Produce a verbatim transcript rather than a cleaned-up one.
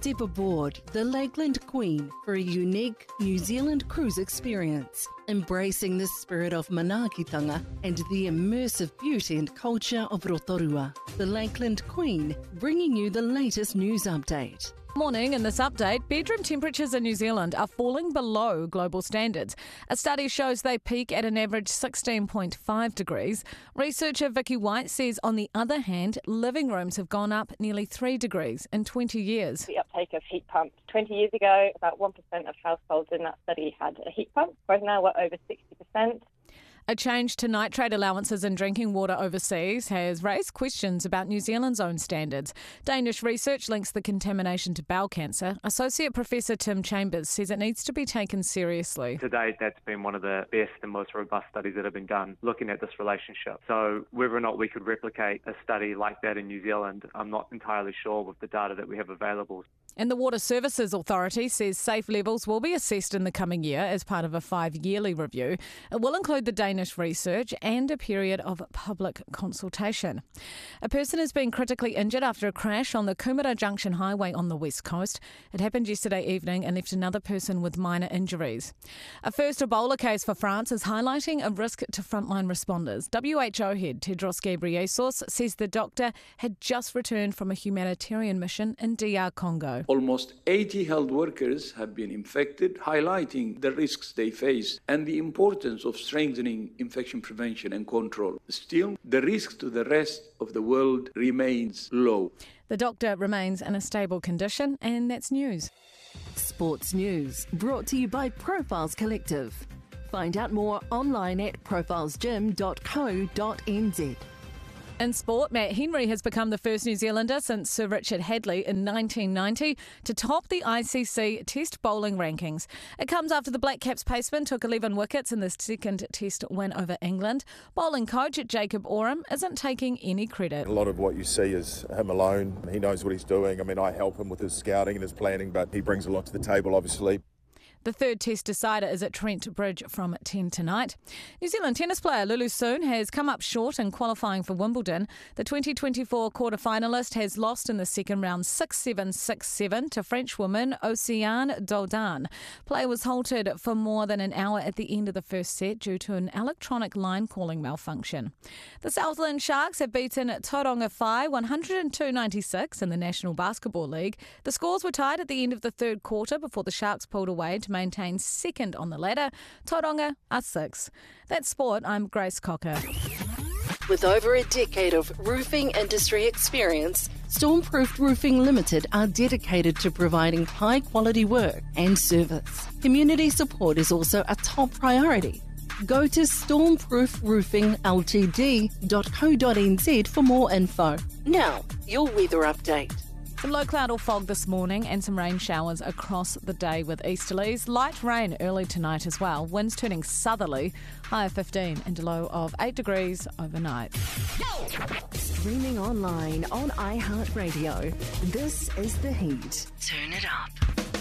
Step aboard the Lakeland Queen for a unique New Zealand cruise experience, embracing the spirit of manaakitanga and the immersive beauty and culture of Rotorua. The Lakeland Queen, bringing you the latest news update. Morning. In this update, bedroom temperatures in New Zealand are falling below global standards. A study shows they peak at an average sixteen point five degrees. Researcher Vicky White says, on the other hand, living rooms have gone up nearly three degrees in twenty years. The uptake of heat pumps. twenty years ago, about one percent of households in that study had a heat pump, whereas now we're over sixty percent. A change to nitrate allowances in drinking water overseas has raised questions about New Zealand's own standards. Danish research links the contamination to bowel cancer. Associate Professor Tim Chambers says it needs to be taken seriously. To date, that's been one of the best and most robust studies that have been done looking at this relationship. So whether or not we could replicate a study like that in New Zealand, I'm not entirely sure with the data that we have available. And the Water Services Authority says safe levels will be assessed in the coming year as part of a five-yearly review. It will include the Danish research and a period of public consultation. A person has been critically injured after a crash on the Kumara Junction Highway on the west coast. It happened yesterday evening and left another person with minor injuries. A first Ebola case for France is highlighting a risk to frontline responders. W H O head Tedros Ghebreyesus says the doctor had just returned from a humanitarian mission in D R Congo. Almost eighty health workers have been infected, highlighting the risks they face and the importance of strengthening infection prevention and control. Still, the risk to the rest of the world remains low. The doctor remains in a stable condition, and that's news. Sports news brought to you by Profiles Collective. Find out more online at profiles gym dot co dot n z. In sport, Matt Henry has become the first New Zealander since Sir Richard Hadlee in nineteen ninety to top the I C C Test bowling rankings. It comes after the Black Caps paceman took eleven wickets in the second Test win over England. Bowling coach Jacob Oram isn't taking any credit. A lot of what you see is him alone. He knows what he's doing. I mean, I help him with his scouting and his planning, but he brings a lot to the table, obviously. The third Test decider is at Trent Bridge from ten tonight. New Zealand tennis player Lulu Soon has come up short in qualifying for Wimbledon. The twenty twenty-four quarter-finalist has lost in the second round six seven, six seven to Frenchwoman Océane Dodin. Play was halted for more than an hour at the end of the first set due to an electronic line calling malfunction. The Southland Sharks have beaten Tauranga Whai one oh two ninety-six in the National Basketball League. The scores were tied at the end of the third quarter before the Sharks pulled away to maintain second on the ladder. Tauranga are six. That's sport. I'm Grace Cocker. With over a decade of roofing industry experience, Stormproof Roofing Limited are dedicated to providing high-quality work and service. Community support is also a top priority. Go to stormproof roofing l t d dot co dot n z for more info. Now, your weather update. Some low cloud or fog this morning and some rain showers across the day with easterlies. Light rain early tonight as well. Winds turning southerly, high of fifteen and a low of eight degrees overnight. Streaming online on iHeartRadio. This is The Heat. Turn it up.